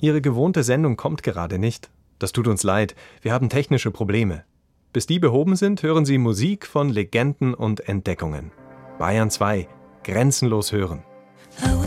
Ihre gewohnte Sendung kommt gerade nicht. Das tut uns leid, wir haben technische Probleme. Bis die behoben sind, hören Sie Musik von Legenden und Entdeckungen. Bayern 2, grenzenlos hören.